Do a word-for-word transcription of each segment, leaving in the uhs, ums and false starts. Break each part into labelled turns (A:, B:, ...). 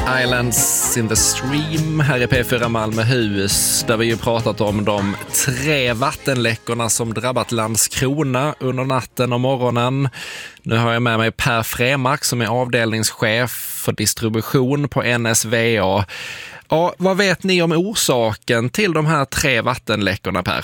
A: Islands in the Stream här i P fyra Malmöhus, där vi ju pratat om de tre vattenläckorna som drabbat Landskrona under natten och morgonen. Nu har jag med mig Per Fremark som är avdelningschef för distribution på N S V A. Ja, vad vet ni om orsaken till de här tre vattenläckorna, Per?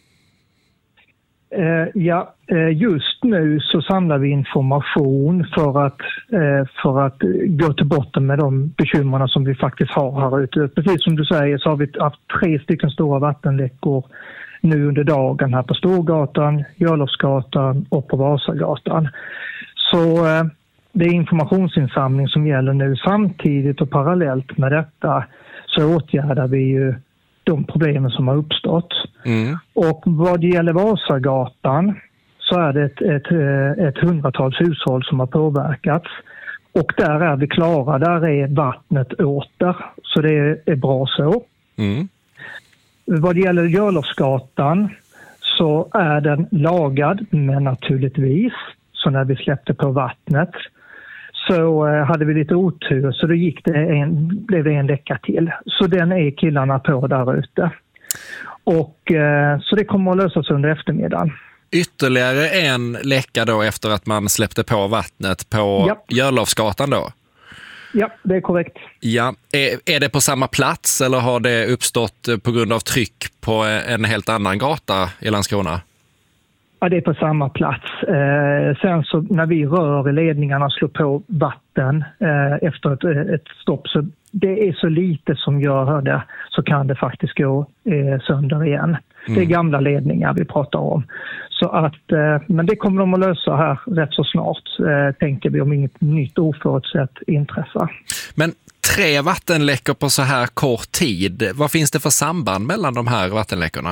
B: Ja, just nu så samlar vi information för att, för att gå till botten med de bekymmerna som vi faktiskt har här ute. Precis som du säger så har vi haft tre stycken stora vattenläckor nu under dagen här på Storgatan, Görlofsgatan och på Vasagatan. Så det är informationsinsamling som gäller nu. Samtidigt och parallellt med detta så åtgärdar vi ju de problemen som har uppstått. Mm. Och vad det gäller Vasagatan så är det ett, ett, ett hundratals hushåll som har påverkats. Och där är vi klara, där är vattnet åter. Så det är, är bra så. Mm. Vad det gäller Görlofsgatan så är den lagad, men naturligtvis. Så när vi släppte på vattnet så hade vi lite otur, så då gick det en, blev det en läcka till. Så den är killarna på där ute. Och eh, så det kommer att lösas under eftermiddagen.
A: Ytterligare en läcka då efter att man släppte på vattnet på ja. Görlofsgatan då?
B: Ja, det är korrekt.
A: Ja. Är, är det på samma plats eller har det uppstått på grund av tryck på en helt annan gata i Landskrona?
B: Ja, det är på samma plats. Eh, sen så när vi rör i ledningarna och slår på vatten eh, efter ett, ett stopp, så det är så lite som gör det, så kan det faktiskt gå eh, sönder igen. Mm. Det är gamla ledningar vi pratar om. Så att, eh, men det kommer de att lösa här rätt så snart, eh, tänker vi, om inget nytt oförutsett inträffar. Men
A: tre vattenläckor på så här kort tid, vad finns det för samband mellan de här vattenläckorna?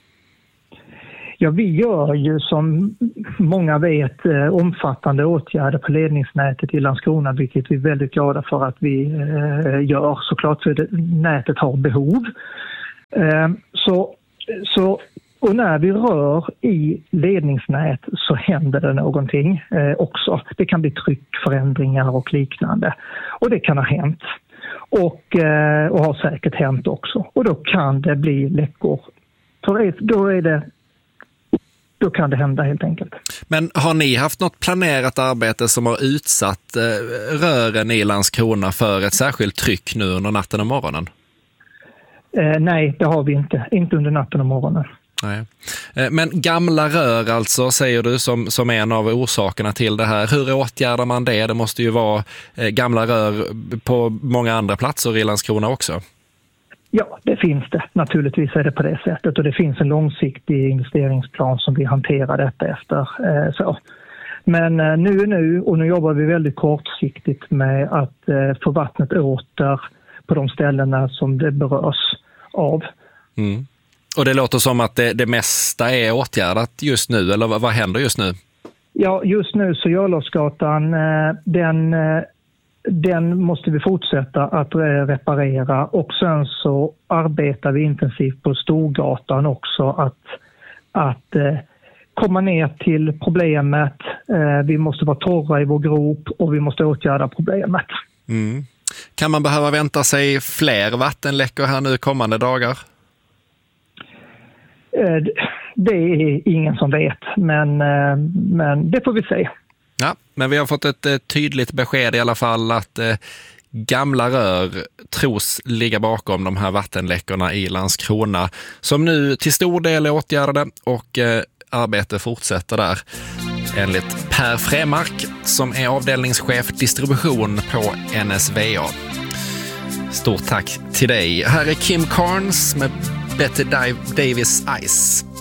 B: Ja, vi gör ju som många vet eh, omfattande åtgärder på ledningsnätet i Landskrona, vilket vi är väldigt glada för att vi eh, gör. Såklart för det, nätet har behov. Eh, så, så, och när vi rör i ledningsnät så händer det någonting eh, också. Det kan bli tryckförändringar och liknande. Och det kan ha hänt. Och, eh, och har säkert hänt också. Och då kan det bli läckor. För då är det Då kan det hända helt enkelt.
A: Men har ni haft något planerat arbete som har utsatt eh, rören i Landskrona för ett särskilt tryck nu under natten och morgonen?
B: Eh, nej, det har vi inte. Inte under natten och morgonen.
A: Nej. Eh, men gamla rör alltså, säger du, som, som en av orsakerna till det här. Hur åtgärdar man det? Det måste ju vara eh, gamla rör på många andra platser i Landskrona också.
B: Ja, det finns det. Naturligtvis är det på det sättet, och det finns en långsiktig investeringsplan som vi hanterar detta efter. Eh, så. Men eh, nu är nu, och nu jobbar vi väldigt kortsiktigt med att eh, få vattnet åter på de ställena som det berörs av.
A: Mm. Och det låter som att det, det mesta är åtgärdat just nu, eller vad, vad händer just nu?
B: Ja, just nu så Görlofsgatan, eh, den... Eh, Den måste vi fortsätta att reparera, och sen så arbetar vi intensivt på Storgatan också att, att eh, komma ner till problemet. Eh, vi måste vara torra i vår grop och vi måste åtgärda problemet.
A: Mm. Kan man behöva vänta sig fler vattenläckor här nu kommande dagar?
B: Eh, det är ingen som vet, men, eh, men det får vi se.
A: Ja, men vi har fått ett eh, tydligt besked i alla fall att eh, gamla rör tros ligga bakom de här vattenläckorna i Landskrona, som nu till stor del är åtgärdade, och eh, arbetet fortsätter där enligt Per Fremark som är avdelningschef distribution på N S V A. Stort tack till dig. Här är Kim Carnes med Betty Davis Ice.